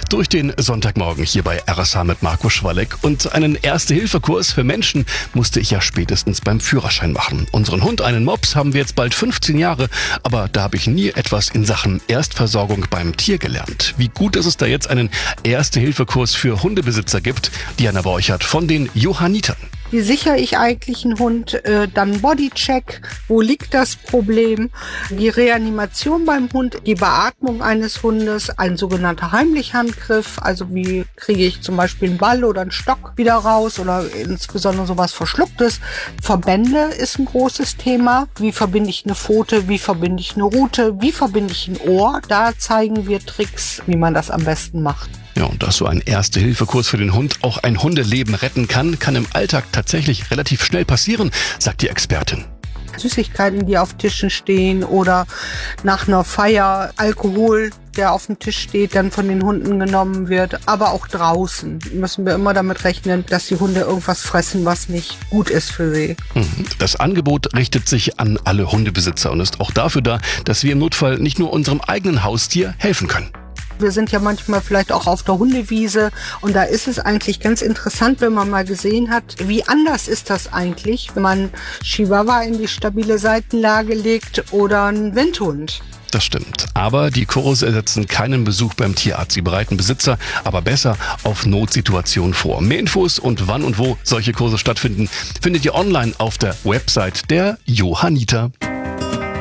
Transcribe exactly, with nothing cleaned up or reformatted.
durch den Sonntagmorgen hier bei R S H mit Marco Schwalleck. Und einen Erste-Hilfe-Kurs für Menschen musste ich ja spätestens beim Führerschein machen. Unseren Hund, einen Mops, haben wir jetzt bald fünfzehn Jahre, aber da habe ich nie etwas in Sachen Erstversorgung beim Tier gelernt. Wie gut, dass es da jetzt einen Erste-Hilfe-Kurs für Hundebesitzer gibt. Diana Borchert von den Johannitern. Wie sichere ich eigentlich einen Hund? Äh, dann Bodycheck. Wo liegt das Problem? Die Reanimation beim Hund, die Beatmung eines Hundes, ein sogenannter Heimlichhandgriff. Also wie kriege ich zum Beispiel einen Ball oder einen Stock wieder raus oder insbesondere sowas Verschlucktes. Verbände ist ein großes Thema. Wie verbinde ich eine Pfote? Wie verbinde ich eine Rute? Wie verbinde ich ein Ohr? Da zeigen wir Tricks, wie man das am besten macht. Ja, und dass so ein Erste-Hilfe-Kurs für den Hund auch ein Hundeleben retten kann, kann im Alltag tatsächlich relativ schnell passieren, sagt die Expertin. Süßigkeiten, die auf Tischen stehen oder nach einer Feier Alkohol, der auf dem Tisch steht, dann von den Hunden genommen wird. Aber auch draußen müssen wir immer damit rechnen, dass die Hunde irgendwas fressen, was nicht gut ist für sie. Das Angebot richtet sich an alle Hundebesitzer und ist auch dafür da, dass wir im Notfall nicht nur unserem eigenen Haustier helfen können. Wir sind ja manchmal vielleicht auch auf der Hundewiese und da ist es eigentlich ganz interessant, wenn man mal gesehen hat, wie anders ist das eigentlich, wenn man Chihuahua in die stabile Seitenlage legt oder einen Windhund. Das stimmt. Aber die Kurse ersetzen keinen Besuch beim Tierarzt. Sie bereiten Besitzer aber besser auf Notsituationen vor. Mehr Infos und wann und wo solche Kurse stattfinden, findet ihr online auf der Website der Johanniter.